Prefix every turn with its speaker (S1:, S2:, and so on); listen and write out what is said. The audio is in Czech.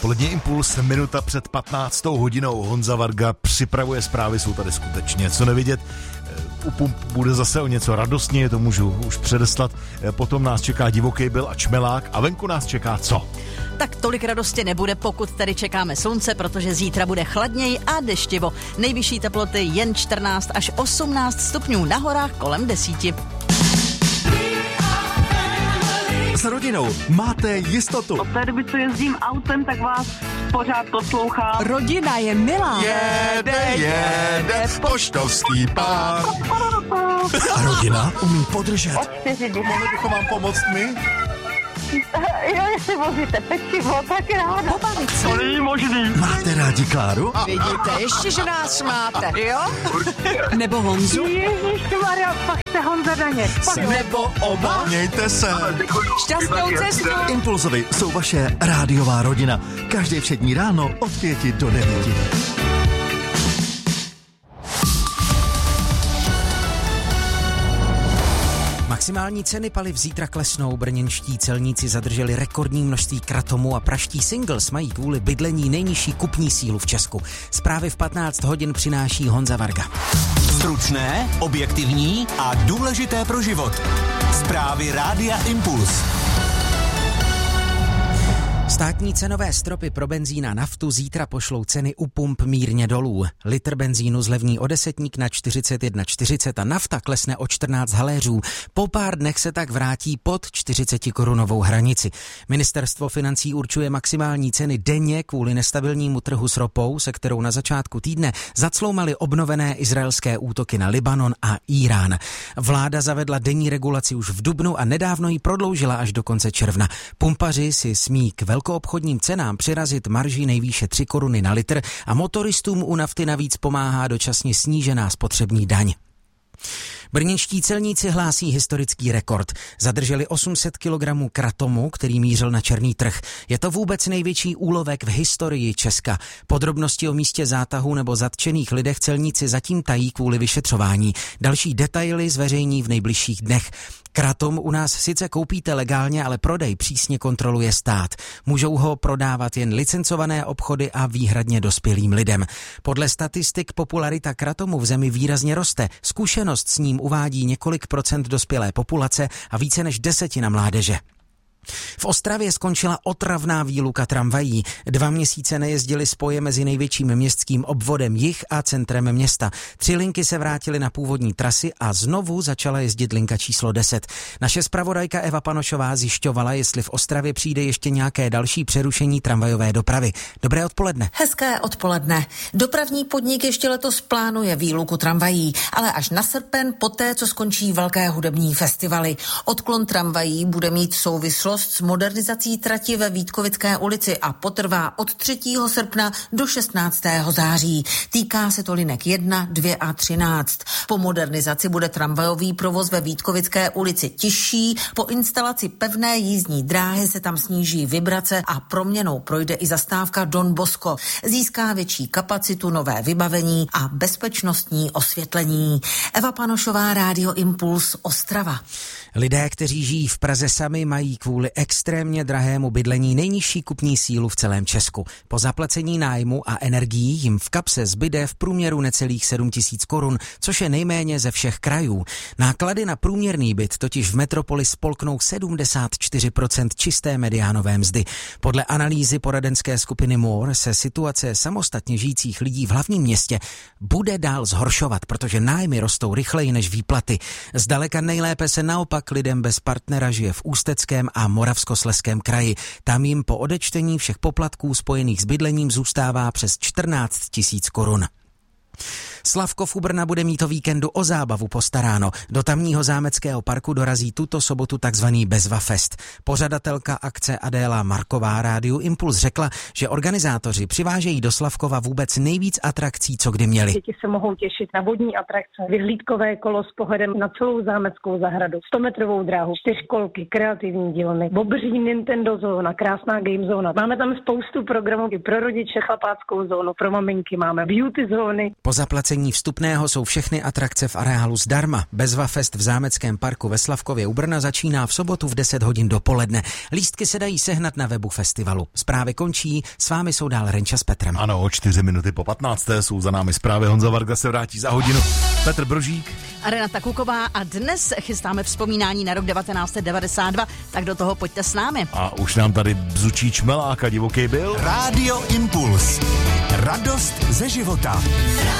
S1: Odpolední Impuls, minuta před 15. hodinou. Honza Varga připravuje zprávy, jsou tady skutečně co nevidět. U pump bude zase o něco radostněji, to můžu už předeslat. Potom nás čeká divoký byl a čmelák a venku nás čeká co?
S2: Tak tolik radosti nebude, pokud tady čekáme slunce, protože zítra bude chladněji a deštivo. Nejvyšší teploty jen 14 až 18 stupňů, na horách kolem 10.
S1: S rodinou máte jistotu.
S3: Od té doby, co jezdím autem, tak vás pořád poslouchám.
S2: Rodina je milá.
S1: Jede poštovský pán. A rodina umí podržet. Mohli bychom vám pomoct my?
S3: Jo, jestli vozíte pečivo, tak ráda.
S2: Pobavit se.
S3: To není možný.
S1: Máte rádi Kláru?
S2: Vidíte, ještě, že nás máte, jo? Nebo Honzu?
S3: Ježišmarja, pak se Honza Daně.
S2: Nebo oba?
S1: Mějte se.
S2: Šťastnou cestu.
S1: Impulzovi jsou vaše rádiová rodina. Každé všední ráno od 5 do 9.
S4: Maximální ceny paliv zítra klesnou, brněnští celníci zadrželi rekordní množství kratomu a praští Singles mají kvůli bydlení nejnižší kupní sílu v Česku. Zprávy v 15 hodin přináší Honza Varga.
S5: Stručné, objektivní a důležité pro život. Zprávy Rádia Impuls.
S4: Státní cenové stropy pro benzín a naftu zítra pošlou ceny u pump mírně dolů. Litr benzínu zlevní o desetník na 41,40 a nafta klesne o 14 haléřů. Po pár dnech se tak vrátí pod 40korunovou hranici. Ministerstvo financí určuje maximální ceny denně kvůli nestabilnímu trhu s ropou, se kterou na začátku týdne zacloumaly obnovené izraelské útoky na Libanon a Irán. Vláda zavedla denní regulaci už v dubnu a nedávno ji prodloužila až do konce června. Pumpaři si smí k velkoobchodním cenám přirazit marží nejvýše 3 koruny na litr a motoristům u nafty navíc pomáhá dočasně snížená spotřební daň. Brněnští celníci hlásí historický rekord. Zadrželi 800 kg kratomu, který mířil na černý trh. Je to vůbec největší úlovek v historii Česka. Podrobnosti o místě zátahu nebo zatčených lidech celníci zatím tají kvůli vyšetřování. Další detaily zveřejní v nejbližších dnech. Kratom u nás sice koupíte legálně, ale prodej přísně kontroluje stát. Můžou ho prodávat jen licencované obchody a výhradně dospělým lidem. Podle statistik popularita kratomu v zemi výrazně roste. Zkušenost s ním uvádí několik procent dospělé populace a více než 10% mládeže. V Ostravě skončila otravná výluka tramvají. 2 měsíce nejezdily spoje mezi největším městským obvodem Jih a centrem města. 3 linky se vrátily na původní trasy a znovu začala jezdit linka číslo 10. Naše zpravodajka Eva Panošová zjišťovala, jestli v Ostravě přijde ještě nějaké další přerušení tramvajové dopravy. Dobré odpoledne.
S6: Hezké odpoledne. Dopravní podnik ještě letos plánuje výluku tramvají, ale až na srpen, poté, co skončí velké hudební festivaly. Odklon tramvají bude mít souvislost s modernizací trati ve Vítkovické ulici a potrvá od 3. srpna do 16. září. Týká se to linek 1, 2 a 13. Po modernizaci bude tramvajový provoz ve Vítkovické ulici těžší, po instalaci pevné jízdní dráhy se tam sníží vibrace a proměnou projde i zastávka Don Bosco. Získá větší kapacitu, nové vybavení a bezpečnostní osvětlení. Eva Panošová, Rádio Impuls, Ostrava.
S4: Lidé, kteří žijí v Praze sami, mají kvůli extrémně drahému bydlení nejnižší kupní sílu v celém Česku. Po zaplacení nájmu a energií jim v kapse zbyde v průměru necelých 7 000 korun, což je nejméně ze všech krajů. Náklady na průměrný byt totiž v metropoli spolknou 74% čisté mediánové mzdy. Podle analýzy poradenské skupiny More se situace samostatně žijících lidí v hlavním městě bude dál zhoršovat, protože nájmy rostou rychleji než výplaty. Zdaleka nejlépe se naopak lidem bez partnera žije v Ústeckém a Moravskoslezském kraji. Tam jim po odečtení všech poplatků spojených s bydlením zůstává přes 14 000 korun. Slavkov u Brna bude mít o víkendu o zábavu postaráno. Do tamního zámeckého parku dorazí tuto sobotu takzvaný Bezvafest. Pořadatelka akce Adéla Marková Rádiu Impuls řekla, že organizátoři přivážejí do Slavkova vůbec nejvíc atrakcí, co kdy měli.
S3: Děti se mohou těšit na vodní atrakce, vyhlídkové kolo s pohledem na celou zámeckou zahradu, 100metrovou dráhu, 4kolky, kreativní dílny, obří Nintendo zóna, krásná game zóna. Máme tam spoustu programů i pro rodiče, chlapáckou zónu, pro maminky máme beauty zóny.
S4: Po zaplacení vstupného jsou všechny atrakce v areálu zdarma. Bezvafest v Zámeckém parku ve Slavkově u Brna začíná v sobotu v 10 hodin dopoledne. Lístky se dají sehnat na webu festivalu. Zprávy končí, s vámi jsou dál Renča s Petrem.
S1: Ano, o 4 minuty po 15. jsou za námi zprávy. Honza Varga se vrátí za hodinu. Petr Brožík
S2: a Renata Kuková a dnes chystáme vzpomínání na rok 1992, tak do toho pojďte s námi.
S1: A už nám tady bzučí čmelák a divoký byl.
S5: Rádio Impuls. Radost ze života.